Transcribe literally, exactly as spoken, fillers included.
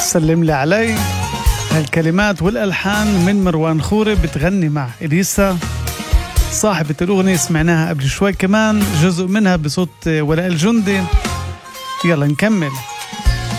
سلم لي علي. هالكلمات والألحان من مروان خوري بتغني مع إليسا صاحبة الأغنية، سمعناها قبل شوي كمان جزء منها بصوت ولاء الجندي. يلا نكمل.